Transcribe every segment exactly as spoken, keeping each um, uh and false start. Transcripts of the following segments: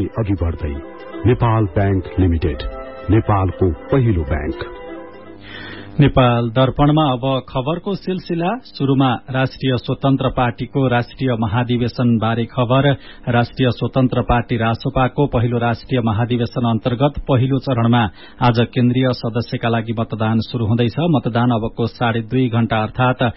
वर्षे अघि बढ्दै नेपाल बैंक लिमिटेड, नेपालको पहिलो बैंक। नेपाल दर्पणमा अब खबरको सिलसिला। शुरूमा राष्ट्रिय स्वतन्त्र पार्टीको राष्ट्रिय महाधिवेशन बारे खबर। राष्ट्रिय स्वतन्त्र पार्टी रासोपाको पहिलो राष्ट्रिय महाधिवेशन अन्तर्गत पहिलो चरणमा आज केन्द्रीय सदस्यका लागि मतदान शुरू हुँदैछ। मतदान अबको साढे दुई घण्टा अर्थात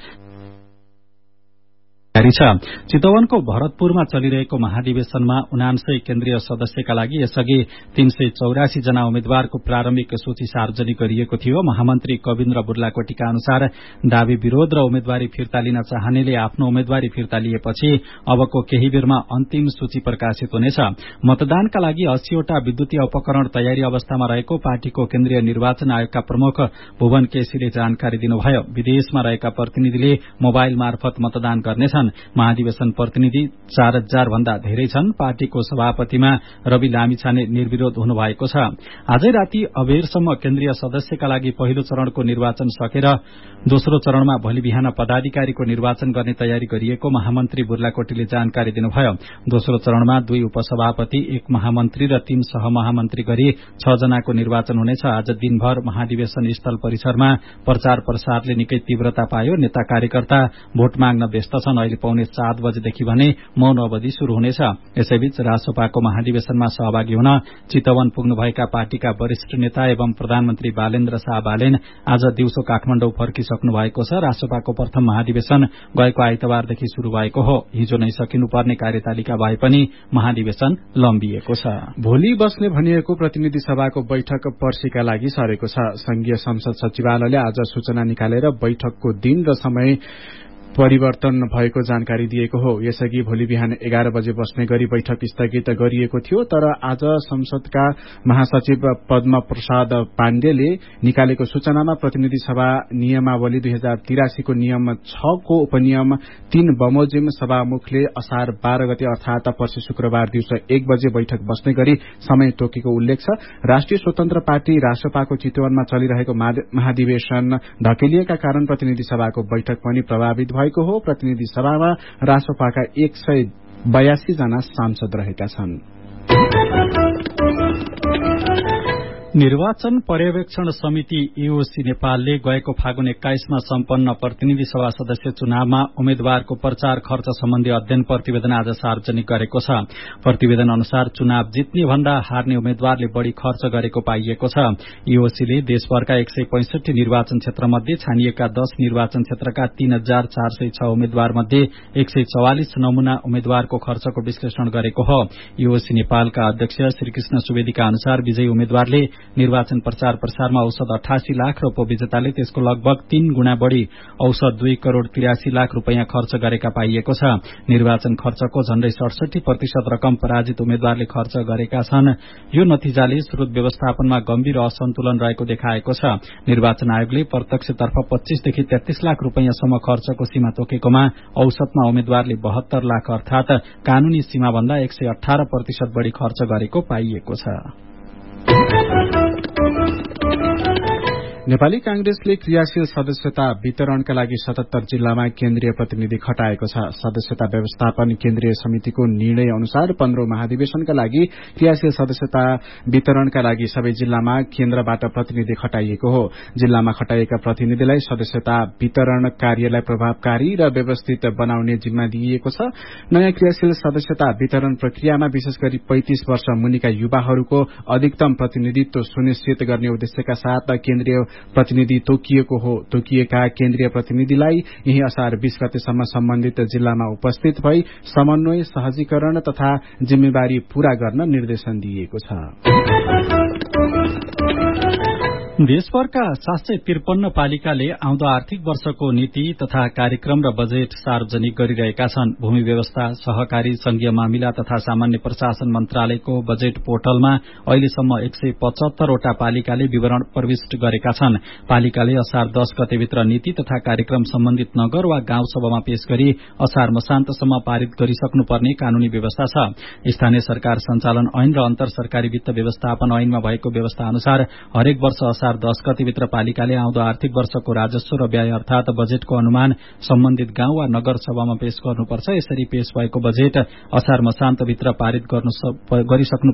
चितवनको भरतपुरमा चलिरहेको महाधिवेशनमा उनान्सय केन्द्रीय सदस्यका लागि यसअघि तीन सय चौरासी जना उम्मेद्वारको प्रारम्भिक सूची सार्वजनिक गरिएको थियो। महामन्त्री कविन्द्र बुर्लाकोटीका अनुसार दावी विरोध र उम्मेद्वारी फिर्ता लिन चाहनेले आफ्नो उम्मेद्वारी फिर्ता लिएपछि अबको केही बेरमा अन्तिम सूची प्रकाशित हुनेछ। मतदानका लागि अस्सीवटा विद्युतीय उपकरण तयारी अवस्थामा रहेको पार्टीको केन्द्रीय निर्वाचन आयोगका प्रमुख भुवन केसीले जानकारी दिनुभयो। विदेशमा रहेका प्रतिनिधिले मोबाइल मार्फत मतदान गर्नेछन्। महाधिवेशन प्रतिनिधि चार हजार भन्दा धेरै छन्। पार्टीको सभापतिमा रवि लामिछाने निर्विरोध हुनुभएको छ। आजै राति अबेरसम्म केन्द्रीय सदस्यका लागि पहिलो चरणको निर्वाचन सकेर दोस्रो चरणमा भोलि बिहान पदाधिकारीको निर्वाचन गर्ने तयारी गरिएको महामन्त्री बुर्लाकोटीले जानकारी दिनुभयो। दोस्रो चरणमा दुई उपसभापति, एक महामन्त्री र तीन सहमहामन्त्री गरी छ जनाको निर्वाचन हुनेछ। आज दिनभर महाधिवेशन स्थल परिसरमा प्रचार प्रसारले निकै तीव्रता पायो। नेता कार्यकर्ता भोट माग्न व्यस्त छन्। अहिले पौने सात बजेदेखि भने मौन अवधि शुरू हुनेछ। यसैबीच रासोपाको महाधिवेशनमा सहभागी हुन चितवन पुग्नुभएका पार्टीका वरिष्ठ नेता एवं प्रधानमन्त्री बालेन्द्र शाह बालेन आज दिउँसो काठमाडौँ फर्किसक्नु भएको छ। रासोपाको प्रथम महाधिवेशन गएको आइतबारदेखि शुरू भएको हो। हिजो नै सकिनुपर्ने कार्यतालिका भए पनि महाधिवेशन लम्बिएको छ। भोलि बस्ने भनिएको प्रतिनिधि सभाको बैठक पर्सीका लागि सरेको छ। संघीय संसद सचिवालयले आज सूचना निकालेर बैठकको दिन र समय परिवर्तन भएको जानकारी दिएको हो। यसअघि भोलि बिहान एघार बजे बस्ने गरी बैठक स्थगित गरिएको थियो। तर आज संसदका महासचिव पद्म प्रसाद पाण्डेले निकालेको सूचनामा प्रतिनिधि सभा नियमावली दुई हजार तिरासीको नियम छ को उपनियम तीन बमोजिम सभामुखले असार बाह्र गते अर्थात पर्सि शुक्रबार दिउँसो एक बजे बैठक बस्ने गरी समय तोकेको उल्लेख छ। राष्ट्रिय स्वतन्त्र पार्टी रासोपाको चितवनमा चलिरहेको महाधिवेशन धकेलिएका कारण प्रतिनिधि सभाको बैठक पनि प्रभावित भएको हो। प्रतिनिधि सभामा रासोपाका एक सय बयासी जना सांसद रहेका छन्। निर्वाचन पर्यवेक्षण समिति ईओसी नेपालले गएको फागुन एक्काइसमा सम्पन्न प्रतिनिधि सभा सदस्य चुनावमा उम्मेद्वारको प्रचार खर्च सम्बन्धी अध्ययन प्रतिवेदन आज सार्वजनिक गरेको छ। प्रतिवेदन अनुसार चुनाव जित्ने भन्दा हार्ने उम्मेद्वारले बढ़ी खर्च गरेको पाइएको छ। ईओसीले देशभरका एक सय पैंसठी निर्वाचन क्षेत्र मध्ये छानिएका दश निर्वाचन क्षेत्रका तीन हजार चार सय छ उम्मेद्वार मध्ये एक सय चौवालिस नमूना उम्मेद्वारको खर्चको विश्लेषण गरेको हो। ईओसी नेपालका अध्यक्ष श्रीकृष्ण सुवेदीका अनुसार विजयी उम्मेद्वारले निर्वाचन प्रचार प्रसारमा औसत अठासी लाख र उपविजेताले त्यसको लगभग तीन गुणा बढ़ी औसत दुई करोड़ तिरासी लाख रूपियाँ खर्च गरेका पाइएको छ। निर्वाचन खर्चको झण्डै सडसठी प्रतिशत रकम पराजित उम्मेद्वारले खर्च गरेका छन्। यो नतिजाले स्रोत व्यवस्थापनमा गम्भीर असन्तुलन रहेको देखाएको छ। निर्वाचन आयोगले प्रत्यक्षतर्फ पच्चीसदेखि तेत्तीस लाख रूपियाँसम्म खर्चको सीमा तोकेकोमा औसतमा उम्मेद्वारले बहत्तर लाख अर्थात कानूनी सीमा भन्दा एक सय अठारह प्रतिशत बढ़ी खर्च गरेको पाइएको छ। नेपाली कांग्रेसले क्रियाशील सदस्यता वितरणका लागि सतहत्तर जिल्लामा केन्द्रीय प्रतिनिधि खटाएको छ। सदस्यता व्यवस्थापन केन्द्रीय समितिको निर्णय अनुसार पन्ध्रौं महाधिवेशनका लागि क्रियाशील सदस्यता वितरणका लागि सबै जिल्लामा केन्द्रबाट प्रतिनिधि खटाइएको हो। जिल्लामा खटाइएका प्रतिनिधिलाई सदस्यता वितरण कार्यलाई प्रभावकारी र व्यवस्थित बनाउने जिम्मा दिइएको छ। नयाँ क्रियाशील सदस्यता वितरण प्रक्रियामा विशेष गरी पैंतीस वर्ष मुनिका युवाहरूको अधिकतम प्रतिनिधित्व सुनिश्चित गर्ने उद्देश्यका साथ केन्द्रीय प्रतिनिधि तोकिएको हो। तोकिएका केन्द्रीय प्रतिनिधिलाई यही असार बीस गतेसम्म सम्बन्धित जिल्लामा उपस्थित भई समन्वय, सहजीकरण तथा जिम्मेवारी पूरा गर्न निर्देशन दिइएको छ। देशभरका सात सय त्रिपन्न पालिकाले आउँदो आर्थिक वर्षको नीति तथा कार्यक्रम र बजेट सार्वजनिक गरिरहेका छन्। भूमि व्यवस्था, सहकारी, संघीय मामिला तथा सामान्य प्रशासन मन्त्रालयको बजेट पोर्टलमा अहिलेसम्म एक सय पचहत्तरवटा पालिकाले विवरण प्रविष्ट गरेका छन्। पालिकाले असार दश गतेभित्र नीति तथा कार्यक्रम सम्बन्धित नगर वा गाउँ सभामा पेश गरी असार मसान्तसम्म पारित गरिसक्नुपर्ने कानूनी व्यवस्था छ। स्थानीय सरकार सञ्चालन ऐन र अन्तर सरकारी वित्त व्यवस्थापन ऐनमा भएको व्यवस्था अनुसार हरेक वर्ष असार दश गतेभित्र पालिकाले आउँदो आर्थिक वर्षको राजस्व र व्यय अर्थात बजेटको अनुमान सम्बन्धित गाउँ वा नगर सभामा पेश गर्नुपर्छ। यसरी पेश भएको बजेट असार मसान्तभित्र पारित गरिसक्नु